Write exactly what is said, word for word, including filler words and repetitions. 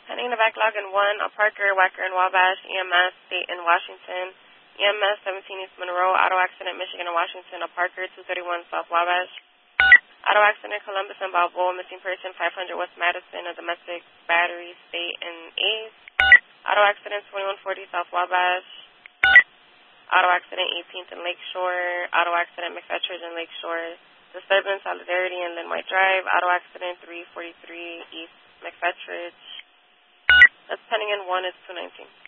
Pending the backlog in one, a Parker, Wacker, and Wabash, E M S, State in Washington, E M S seventeen East Monroe, auto accident, Michigan and Washington, a Parker, two thirty-one South Wabash, auto accident, Columbus and Balboa, missing person, five hundred West Madison, a domestic battery, State in A's, auto accident, twenty-one forty South Wabash, auto accident, eighteenth in Lakeshore, auto accident, McFetridge and Lakeshore, disturbance, Solidarity and Lynn White Drive, auto accident, three forty-three East McFetridge. That's pending in one is two nineteen.